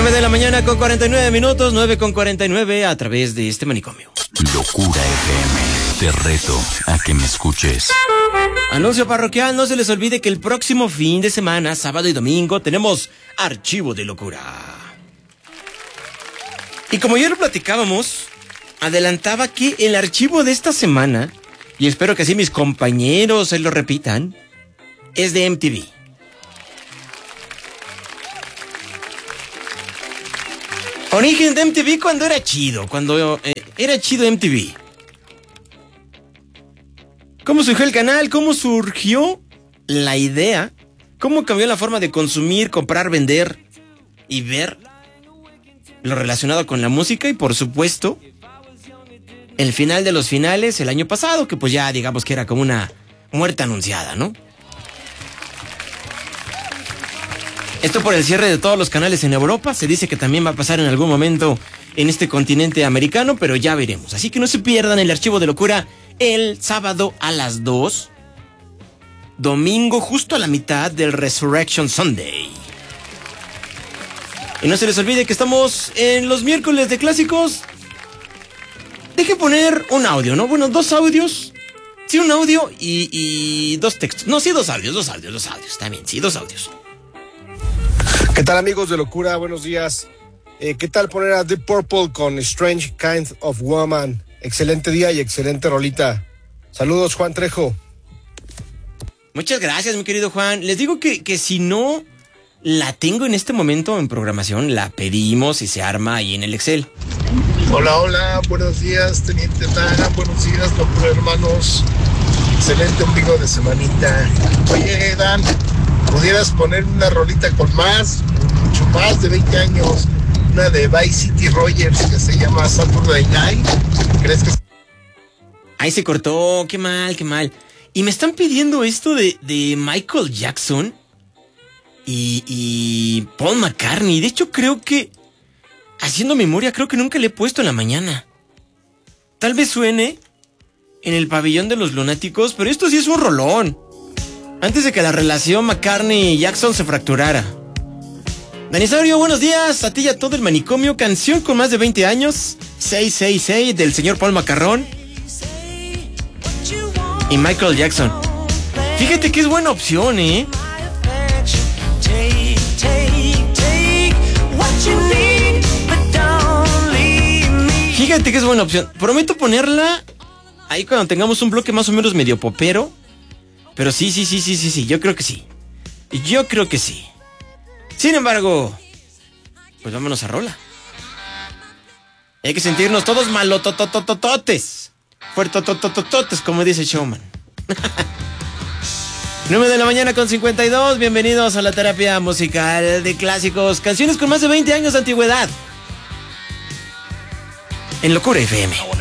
9 con 49 minutos, 9 con 49 a través de este manicomio. Locura FM, te reto a que me escuches. Anuncio parroquial, no se les olvide que el próximo fin de semana, sábado y domingo, tenemos Archivo de Locura. Y como ya lo platicábamos, adelantaba que el archivo de esta semana, y espero que así mis compañeros se lo repitan, es de MTV. Origen de MTV cuando era chido MTV. ¿Cómo surgió el canal? ¿Cómo surgió la idea? ¿Cómo cambió la forma de consumir, comprar, vender y ver lo relacionado con la música? Y por supuesto, el final de los finales el año pasado, que pues ya digamos que era como una muerte anunciada, ¿no? Esto por el cierre de todos los canales en Europa. Se dice que también va a pasar en algún momento en este continente americano, pero ya veremos. Así que no se pierdan el Archivo de Locura el sábado a las 2. Domingo justo a la mitad del Resurrection Sunday. Y no se les olvide que estamos en los miércoles de clásicos. Deje poner un audio, ¿no? Bueno, 2 audios. Sí, un audio y 2 textos. No, sí, 2 audios. También, sí, 2 audios. ¿Qué tal, amigos de Locura? Buenos días. ¿Qué tal poner a Deep Purple con Strange Kind of Woman? Excelente día y excelente rolita. Saludos, Juan Trejo. Muchas gracias, mi querido Juan. Les digo que si no la tengo en este momento en programación, la pedimos y se arma ahí en el Excel. Hola, buenos días, Teniente Dan, buenos días, Locura hermanos. Excelente ombligo de semanita. Oye, Dan, ¿pudieras poner una rolita con mucho más de 20 años? Una de Vice City Rogers que se llama Saturday Night. ¿Crees que...? Ahí se cortó, qué mal. Y me están pidiendo esto de Michael Jackson y Paul McCartney. De hecho, creo que, haciendo memoria, creo que nunca le he puesto en la mañana. Tal vez suene en el pabellón de los lunáticos, pero esto sí es un rolón. Antes de que la relación McCartney y Jackson se fracturara. Danisario, buenos días. A ti y a todo el manicomio. Canción con más de 20 años. 666 del señor Paul McCartney y Michael Jackson. Fíjate que es buena opción, ¿eh? Fíjate que es buena opción. Prometo ponerla ahí cuando tengamos un bloque más o menos medio popero. Pero sí. Yo creo que sí. Sin embargo, pues vámonos a rola. Hay que sentirnos todos malotototototes. Fuertototototes, como dice Showman. 9 de la mañana con 52. Bienvenidos a la terapia musical de clásicos. Canciones con más de 20 años de antigüedad. En Locura FM.